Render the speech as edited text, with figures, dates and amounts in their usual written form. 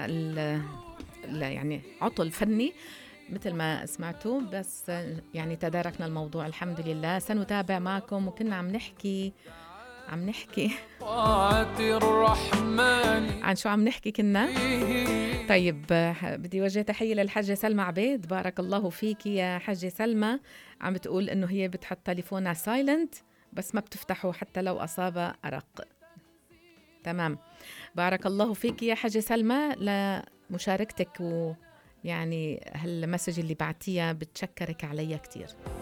يعني عطل فني مثل ما سمعتوا، بس يعني تداركنا الموضوع الحمد لله. سنتابع معكم، وكنا عم نحكي عن شو عم نحكي كنا. طيب بدي وجه تحية للحاجة سلمى عبيد، بارك الله فيك يا حاجة سلمى. عم بتقول إنه هي بتحط تليفونها سايلنت بس ما بتفتحه حتى لو أصاب أرق. تمام، بارك الله فيك يا حاجة سلمى لمشاركتك، ويعني هالمسج اللي بعتيها بتشكرك عليها كتير.